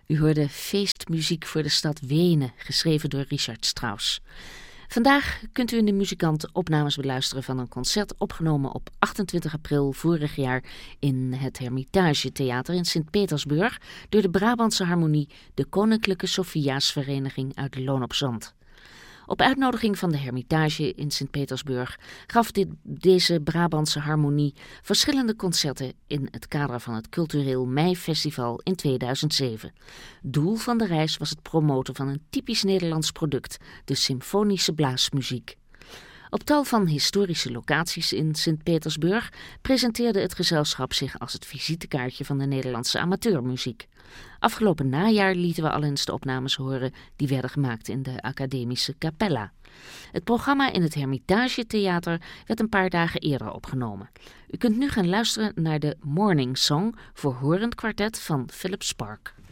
U hoorde feestmuziek voor de stad Wenen, geschreven door Richard Strauss. Vandaag kunt u in de Muzikant opnames beluisteren van een concert opgenomen op 28 april vorig jaar in het Hermitage Theater in Sint-Petersburg door de Brabantse Harmonie, de Koninklijke Sophiasvereniging uit Loon op Zand. Op uitnodiging van de Hermitage in Sint-Petersburg gaf deze Brabantse Harmonie verschillende concerten in het kader van het Cultureel Meifestival in 2007. Doel van de reis was het promoten van een typisch Nederlands product, de symfonische blaasmuziek. Op tal van historische locaties in Sint-Petersburg presenteerde het gezelschap zich als het visitekaartje van de Nederlandse amateurmuziek. Afgelopen najaar lieten we al eens de opnames horen die werden gemaakt in de Academische Capella. Het programma in het Hermitage Theater werd een paar dagen eerder opgenomen. U kunt nu gaan luisteren naar de Morning Song voor horend kwartet van Philip Spark.